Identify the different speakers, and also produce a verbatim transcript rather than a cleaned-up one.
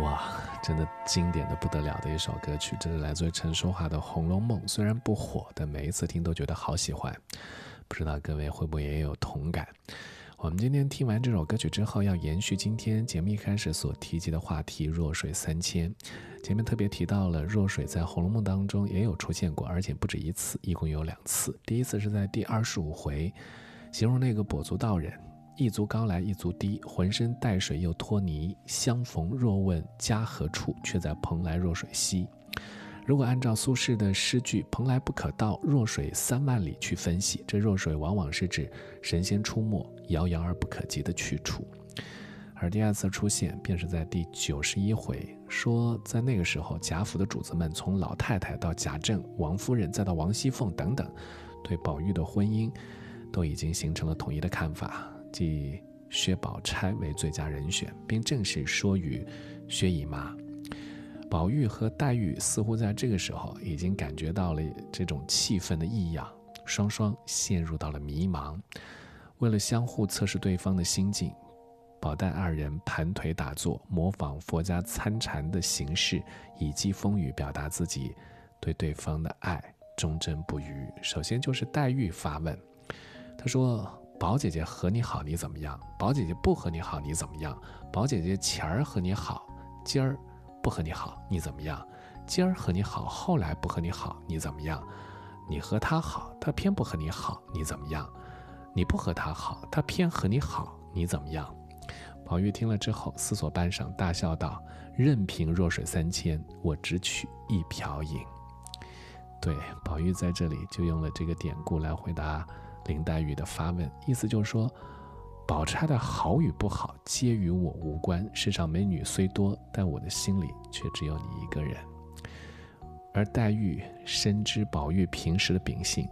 Speaker 1: 哇，真的经典的不得了的一首歌曲，这是来自于陈淑桦的《红楼梦》，虽然不火，但每一次听都觉得好喜欢，不知道各位会不会也有同感。我们今天听完这首歌曲之后，要延续今天节目一开始所提及的话题弱水三千。前面特别提到了弱水在《红楼梦》当中也有出现过，而且不止一次，一共有两次。第一次是在第二十五回，形容那个跛足道人，一足高来一足低，浑身带水又脱泥，相逢若问家何处，却在蓬莱弱水西。如果按照苏轼的诗句蓬莱不可到，弱水三万里去分析，这弱水往往是指神仙出没，遥遥而不可及的去处。而第二次出现便是在第九十一回，说在那个时候贾府的主子们从老太太到贾政、王夫人再到王熙凤等等，对宝玉的婚姻都已经形成了统一的看法，即薛宝钗为最佳人选，并正式说与薛姨妈。宝玉和黛玉似乎在这个时候已经感觉到了这种气氛的异样，双双陷入到了迷茫。为了相互测试对方的心境，宝黛二人盘腿打坐，模仿佛家参禅的形式，以讥风雨表达自己对对方的爱，忠贞不渝。首先就是黛玉发问，她说：宝姐姐和你好你怎么样？宝姐姐不和你好你怎么样？宝姐姐前儿和你好，今儿不和你好你怎么样？今儿和你好，后来不和你好你怎么样？你和他好，他偏不和你好你怎么样？你不和他好，他偏和你好你怎么样？宝玉听了之后思索半晌，大笑道：任凭弱水三千，我只取一瓢饮。对，宝玉在这里就用了这个典故来回答林黛玉的发问，意思就是说，宝钗的好与不好皆与我无关，世上美女虽多，但我的心里却只有你一个人。而黛玉深知宝玉平时的秉性，